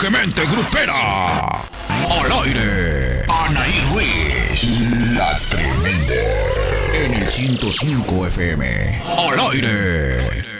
salvajemente grupera. Al aire, Anaí Ruiz, la tremenda. En el 105 FM. Al aire.